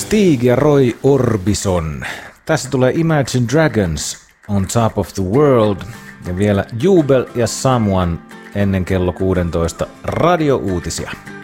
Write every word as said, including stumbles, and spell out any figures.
Stig ja Roy Orbison. Tässä tulee Imagine Dragons On Top of the World ja vielä Jubel ja Someone ennen kello kuusitoista radio-uutisia.